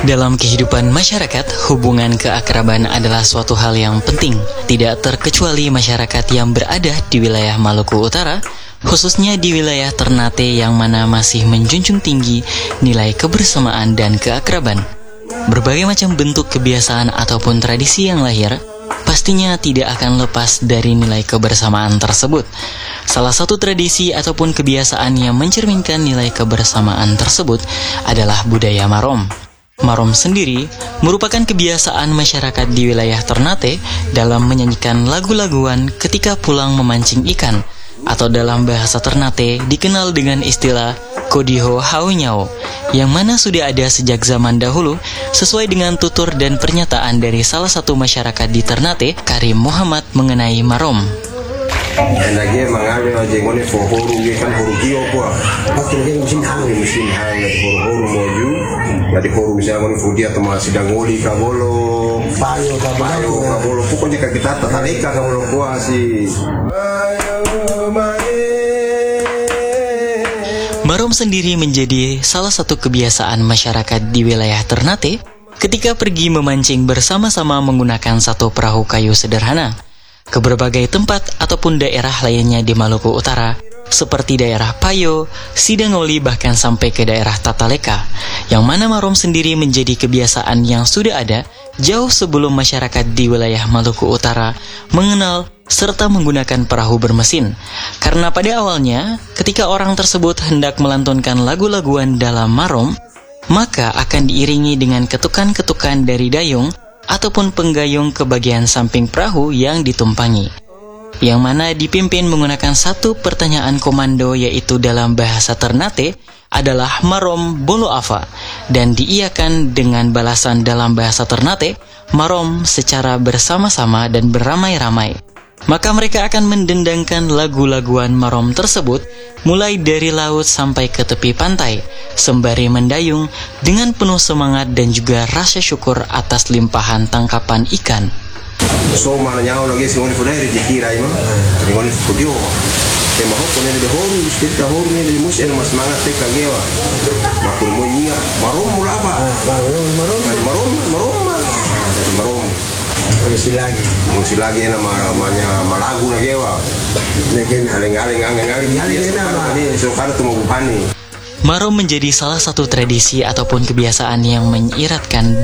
Dalam kehidupan masyarakat, hubungan keakraban adalah suatu hal yang penting, tidak terkecuali masyarakat yang berada di wilayah Maluku Utara, khususnya di wilayah Ternate yang mana masih menjunjung tinggi nilai kebersamaan dan keakraban. Berbagai macam bentuk kebiasaan ataupun tradisi yang lahir, pastinya tidak akan lepas dari nilai kebersamaan tersebut. Salah satu tradisi ataupun kebiasaan yang mencerminkan nilai kebersamaan tersebut adalah budaya Marom. Marom sendiri merupakan kebiasaan masyarakat di wilayah Ternate dalam menyanyikan lagu-laguan ketika pulang memancing ikan, atau dalam bahasa Ternate dikenal dengan istilah Kodiho Haunyao, yang mana sudah ada sejak zaman dahulu sesuai dengan tutur dan pernyataan dari salah satu masyarakat di Ternate, Karim Muhammad, mengenai Marom. Lagi mengalir aja ngone fohoru kan horu kio kuah. Pasti lagi mesin hang di horu moju. Jadi horu misalnya ngone fudia teman sidang ngoli kabolo. Payo kabolo. Pokoknya kita tataleka kabolo kuah sih. Marom sendiri menjadi salah satu kebiasaan masyarakat di wilayah Ternate ketika pergi memancing bersama-sama menggunakan satu perahu kayu sederhana ke berbagai tempat ataupun daerah lainnya di Maluku Utara, seperti daerah Payo, Sidangoli, bahkan sampai ke daerah Tataleka, yang mana Marom sendiri menjadi kebiasaan yang sudah ada jauh sebelum masyarakat di wilayah Maluku Utara mengenal serta menggunakan perahu bermesin. Karena pada awalnya, ketika orang tersebut hendak melantunkan lagu-laguan dalam Marom, maka akan diiringi dengan ketukan-ketukan dari dayung ataupun penggayung ke bagian samping perahu yang ditumpangi, yang mana dipimpin menggunakan satu pertanyaan komando, yaitu dalam bahasa Ternate adalah Marom Bolo Ava, dan diiakan dengan balasan dalam bahasa Ternate Marom secara bersama-sama dan beramai-ramai. Maka mereka akan mendendangkan lagu-laguan Marom tersebut mulai dari laut sampai ke tepi pantai, sembari mendayung dengan penuh semangat dan juga rasa syukur atas limpahan tangkapan ikan. So mana nyao lagi si ngone fudai rezeki rai mah. Ngone fudio. Tema hoko ne de horu, kita horu ne de mus ena semangat te kagewa. Makul mo nya Marom mulapa. Marom. Musik lagi namanya malagu lagi wa. Lagi aling-aling so kada tu mau bupani. Marom menjadi salah satu tradisi ataupun kebiasaan yang menyiratkan